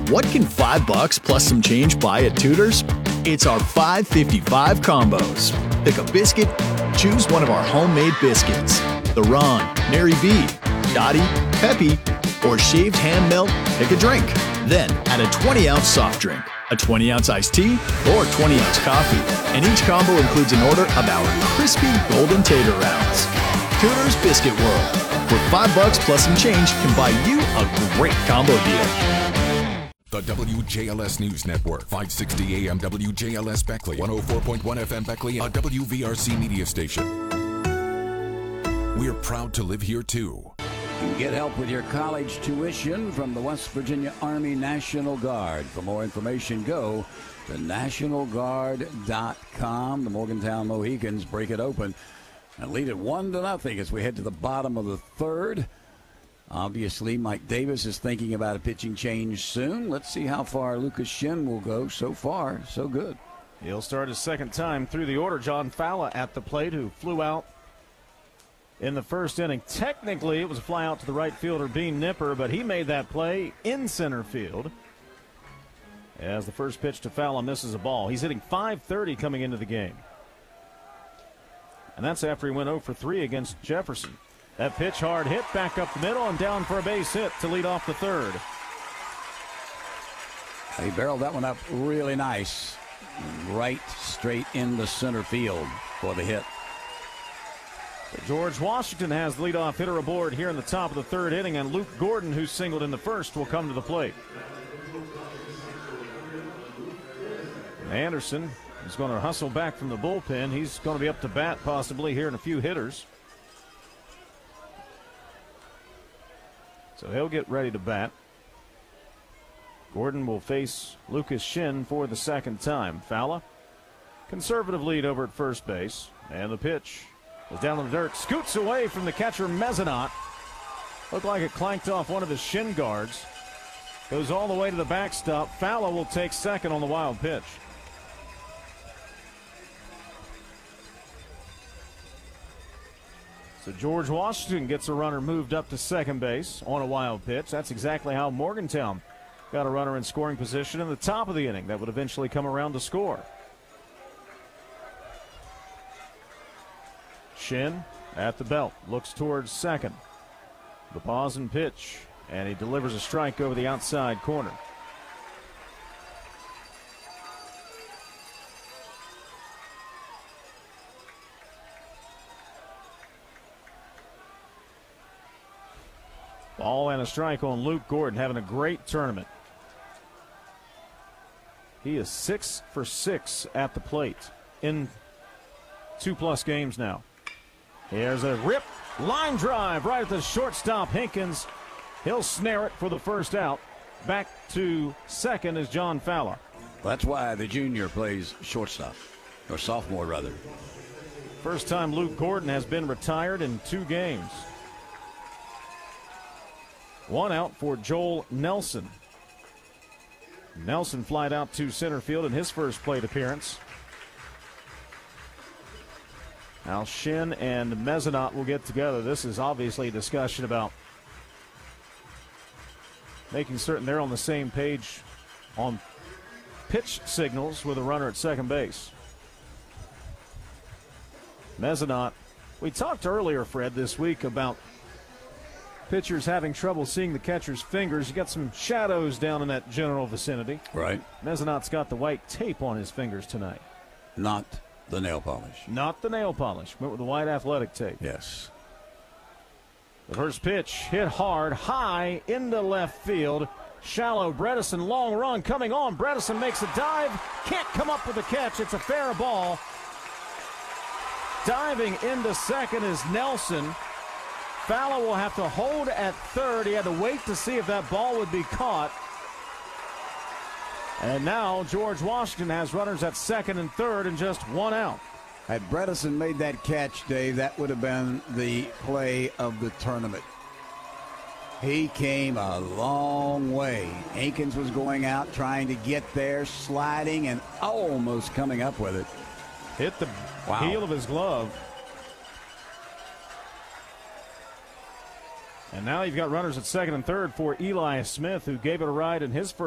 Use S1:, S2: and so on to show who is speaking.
S1: What can $5 plus some change buy at Tudor's? It's our $5.55 combos. Pick a biscuit, choose one of our homemade biscuits. The Ron, Mary B, Dottie, Peppy, or shaved ham melt, pick a drink. Then add a 20-ounce soft drink, a 20-ounce iced tea, or 20-ounce coffee. And each combo includes an order of our crispy golden tater rounds. Tudor's Biscuit World, where $5 plus some change can buy you a great combo deal.
S2: The WJLS News Network, 560 AM WJLS Beckley, 104.1 FM Beckley, a WVRC media station. We're proud to live here, too.
S3: You can get help with your college tuition from the West Virginia Army National Guard. For more information, go to nationalguard.com. The Morgantown Mohicans break it open and lead it 1-0 as we head to the bottom of the third. Obviously, Mike Davis is thinking about a pitching change soon. Let's see how far Lucas Shin will go. So far, so good.
S4: He'll start his second time through the order. John Falla at the plate, who flew out in the first inning. Technically, it was a fly out to the right fielder, Bean Nipper, but he made that play in center field as the first pitch to Falla misses a ball. He's hitting .530 coming into the game. And that's after he went 0 for 3 against Jefferson. That pitch hard hit back up the middle and down for a base hit to lead off the third.
S3: He barreled that one up really nice. Right straight into center field for the hit.
S4: So George Washington has the leadoff hitter aboard here in the top of the third inning, and Luke Gordon, who singled in the first, will come to the plate. Anderson is going to hustle back from the bullpen. He's going to be up to bat possibly here in a few hitters. So he'll get ready to bat. Gordon will face Lucas Shin for the second time. Falla, conservative lead over at first base. And the pitch is down in the dirt. Scoots away from the catcher, Mezzanot. Looked like it clanked off one of his shin guards. Goes all the way to the backstop. Falla will take second on the wild pitch. So George Washington gets a runner moved up to second base on a wild pitch. That's exactly how Morgantown got a runner in scoring position in the top of the inning that would eventually come around to score. Shin at the belt, looks towards second. The pause and pitch, and he delivers a strike over the outside corner. Ball and a strike on Luke Gordon, having a great tournament. He is 6 for 6 at the plate in 2+ games now. Here's a rip line drive right at the shortstop, Hinkins. He'll snare it for the first out. Back to second is John Falla.
S3: That's why the junior plays shortstop, or sophomore rather.
S4: First time Luke Gordon has been retired in 2 games. 1 out for Joel Nelson. Nelson flied out to center field in his first plate appearance. Now Shin and Mezzanot will get together. This is obviously a discussion about making certain they're on the same page on pitch signals with a runner at second base. Mezzanot, we talked earlier, Fred, this week about pitchers having trouble seeing the catcher's fingers. You got some shadows down in that general vicinity.
S3: Right.
S4: Mezzanot's got the white tape on his fingers tonight.
S3: Not the nail polish.
S4: Not the nail polish. Went with the white athletic tape.
S3: Yes.
S4: The first pitch hit hard, high into left field. Shallow. Bredesen, long run coming on. Bredesen makes a dive. Can't come up with a catch. It's a fair ball. Diving into second is Nelson. Falla will have to hold at third. He had to wait to see if that ball would be caught. And now George Washington has runners at second and third and just 1 out.
S3: Had Bredesen made that catch, Dave, that would have been the play of the tournament. He came a long way. Aikens was going out, trying to get there, sliding, and almost coming up with it.
S4: Hit the heel of his glove. And now you've got runners at second and third for Eli Smith, who gave it a ride in his first